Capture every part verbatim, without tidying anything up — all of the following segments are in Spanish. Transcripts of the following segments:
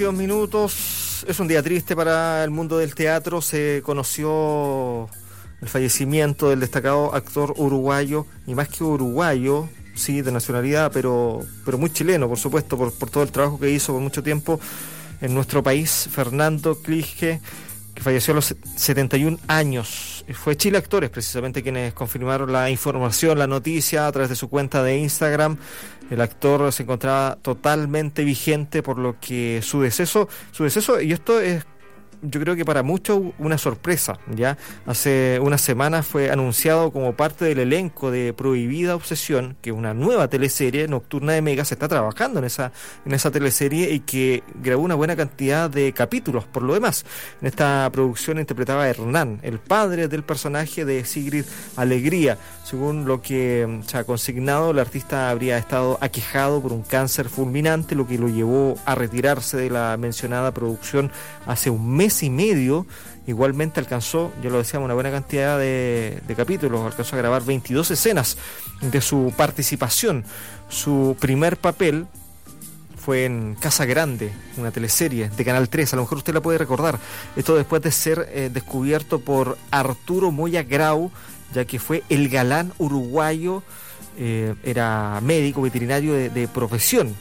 Minutos, es un día triste para el mundo del teatro. Se conoció el fallecimiento del destacado actor uruguayo, y más que uruguayo, sí, de nacionalidad, pero, pero muy chileno, por supuesto, por, por todo el trabajo que hizo por mucho tiempo en nuestro país, Fernando Clige, que falleció a los setenta y un años. Fue Chile Actores precisamente quienes confirmaron la información, la noticia a través de su cuenta de Instagram. El actor se encontraba totalmente vigente, por lo que su deceso, su deceso, y esto es, yo creo que para muchos una sorpresa, ya hace unas semanas fue anunciado como parte del elenco de Prohibida Obsesión, que es una nueva teleserie nocturna de Mega. Se está trabajando en esa en esa teleserie y que grabó una buena cantidad de capítulos. Por lo demás, en esta producción interpretaba a Hernán, el padre del personaje de Sigrid Alegría. Según lo que se ha consignado, el artista habría estado aquejado por un cáncer fulminante, lo que lo llevó a retirarse de la mencionada producción hace un mes y medio. Igualmente alcanzó, ya lo decíamos, una buena cantidad de, de capítulos. Alcanzó a grabar veintidós escenas de su participación. Su primer papel fue en Casa Grande, una teleserie de Canal tres, a lo mejor usted la puede recordar. Esto después de ser eh, descubierto por Arturo Moya Grau, ya que fue el galán uruguayo, eh, era médico veterinario de, de profesión.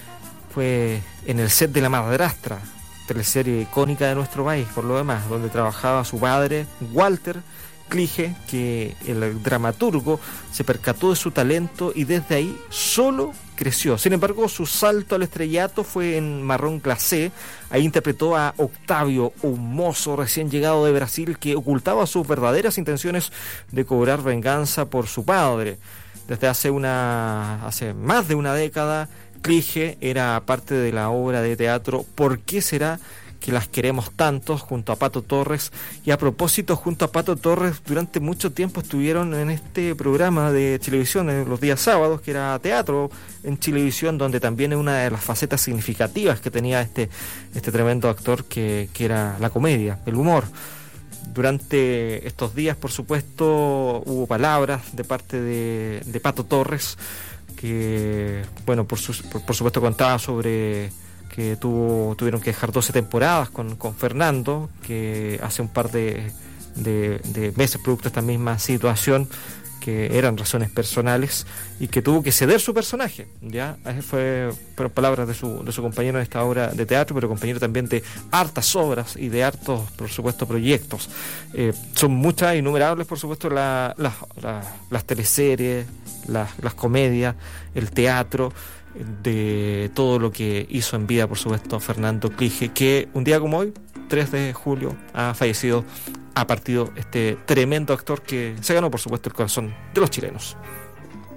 Fue en el set de La Madrastra, teleserie icónica de nuestro país, por lo demás, donde trabajaba su padre, Walter Clige, que el dramaturgo se percató de su talento y desde ahí solo creció. Sin embargo, su salto al estrellato fue en Marrón Glacé. Ahí interpretó a Octavio, un mozo recién llegado de Brasil que ocultaba sus verdaderas intenciones de cobrar venganza por su padre. Desde hace una, hace más de una década, Clige era parte de la obra de teatro ¿Por qué será que las queremos tantos?, junto a Pato Torres. Y a propósito, junto a Pato Torres durante mucho tiempo estuvieron en este programa de televisión en los días sábados, que era teatro en Chilevisión, donde también es una de las facetas significativas que tenía este, este tremendo actor, que, que era la comedia, el humor. Durante estos días, por supuesto, hubo palabras de parte de, de Pato Torres, que, bueno, por, su, por, por supuesto contaba sobre que tuvo, tuvieron que dejar doce temporadas con, con Fernando, que hace un par de, de, de meses, producto de esta misma situación, que eran razones personales, y que tuvo que ceder su personaje, ya. Esas fue por palabras de su, de su compañero en esta obra de teatro, pero compañero también de hartas obras y de hartos, por supuesto, proyectos. Eh, son muchas, innumerables, por supuesto, la, la, la, las teleseries, las, las comedias, el teatro, de todo lo que hizo en vida, por supuesto, Fernando Clige, que un día como hoy, tres de julio, ha fallecido, ha partido este tremendo actor que se ganó, por supuesto, el corazón de los chilenos.